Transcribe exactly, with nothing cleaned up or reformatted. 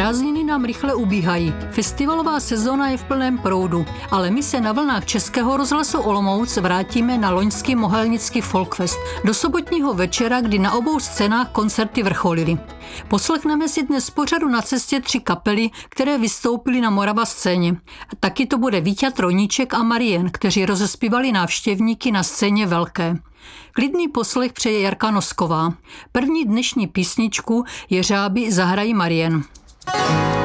Prázdniny nám rychle ubíhají, festivalová sezóna je v plném proudu, ale my se na vlnách Českého rozhlasu Olomouc vrátíme na loňský Mohelnický Folkfest, do sobotního večera, kdy na obou scénách koncerty vrcholily. Poslechneme si dnes z pořadu Na cestě tři kapely, které vystoupily na Morava scéně. A taky to bude Víťa Trojníček a Marien, kteří rozespívali návštěvníky na scéně velké. Klidný poslech přeje Jarka Nosková. První dnešní písničku Jeřáby zahrají Marien.